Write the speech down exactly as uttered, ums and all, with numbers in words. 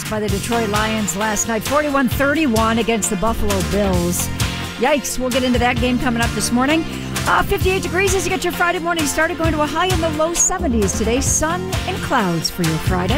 lost by the Detroit Lions last night, forty-one thirty-one against the Buffalo Bills. Yikes, we'll get into that game coming up this morning. Uh, fifty-eight degrees as you get your Friday morning started, going to a high in the low seventies today. Sun and clouds for your Friday.